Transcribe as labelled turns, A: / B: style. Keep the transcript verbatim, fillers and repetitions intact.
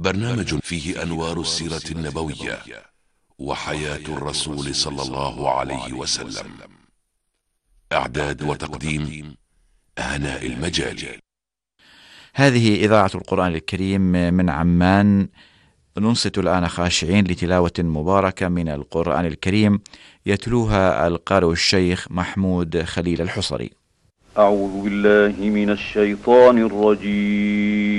A: برنامج فيه أنوار السيرة النبوية وحياة الرسول صلى الله عليه وسلم. إعداد وتقديم هناء المجالي.
B: هذه إذاعة القرآن الكريم من عمان. ننصت الآن خاشعين لتلاوة مباركة من القرآن الكريم يتلوها القارئ الشيخ محمود خليل الحصري.
C: أعوذ بالله من الشيطان الرجيم.